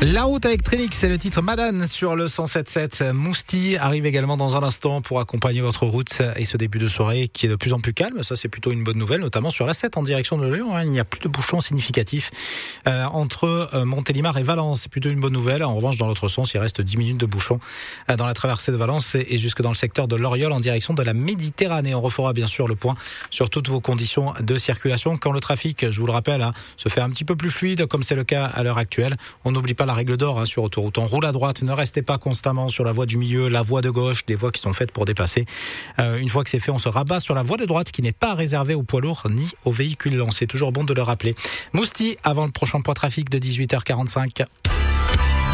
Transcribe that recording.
La route avec Trinix, c'est le titre Madane sur le 107.7. Mousti arrive également dans un instant pour accompagner votre route et ce début de soirée qui est de plus en plus calme. Ça, c'est plutôt une bonne nouvelle, notamment sur l'A7 en direction de Lyon. Il n'y a plus de bouchons significatifs entre Montélimar et Valence. C'est plutôt une bonne nouvelle. En revanche, dans l'autre sens, il reste 10 minutes de bouchons dans la traversée de Valence et jusque dans le secteur de l'Oriol en direction de la Méditerranée. On refera bien sûr le point sur toutes vos conditions de circulation. Quand le trafic, je vous le rappelle, se fait un petit peu plus fluide, comme c'est le cas à l'heure actuelle, on n'oublie pas la règle d'or sur autoroute. On roule à droite, ne restez pas constamment sur la voie du milieu, la voie de gauche, des voies qui sont faites pour dépasser. Une fois que c'est fait, on se rabat sur la voie de droite qui n'est pas réservée aux poids lourds ni aux véhicules lents. C'est toujours bon de le rappeler. Mousti, avant le prochain point trafic de 18h45.